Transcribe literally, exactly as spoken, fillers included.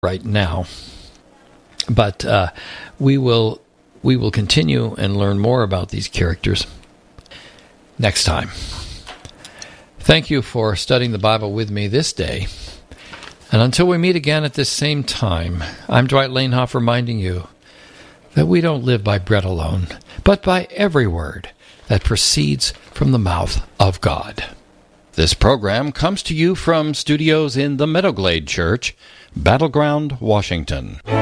right now. But uh, we will we will continue and learn more about these characters next time. Thank you for studying the Bible with me this day. And until we meet again at this same time, I'm Dwight Lanehoff reminding you that we don't live by bread alone, but by every word that proceeds from the mouth of God. This program comes to you from studios in the Meadowglade Church, Battleground, Washington.